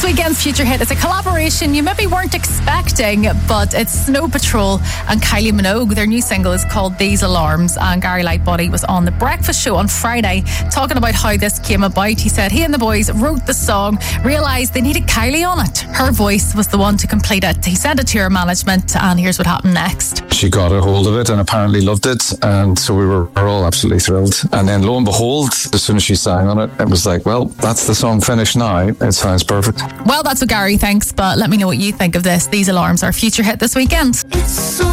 weekend's Future Hit is a collaboration you maybe weren't expecting, but it's Snow Patrol and Kylie Minogue. Their new single is called These Alarms, and Gary Lightbody was on The Breakfast Show on Friday talking about how this came about. He said he and the boys wrote the song, realised they needed Kylie on it. Her voice was the one to complete it. He sent it to her management, and here's what happened next. She got a hold of it and apparently loved it, and so we were all absolutely thrilled. And then lo and behold, as soon as she sang on it, it was like, well, that's the song finished now. It sounds perfect. Well, that's what Gary thinks, but let me know what you think of this. These Alarms are Future Hit this weekend. It's so